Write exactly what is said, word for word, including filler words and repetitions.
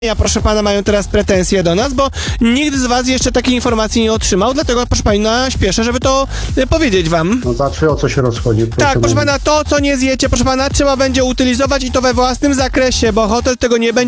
Ja, proszę pana, mają teraz pretensje do nas, bo nikt z was jeszcze takiej informacji nie otrzymał, dlatego, proszę pana, śpieszę, żeby to y, powiedzieć wam. No znaczy, o co się rozchodzi? Proszę Tak, proszę mówić. pana, to, co nie zjecie, proszę pana, trzeba będzie utylizować i to we własnym zakresie, bo hotel tego nie będzie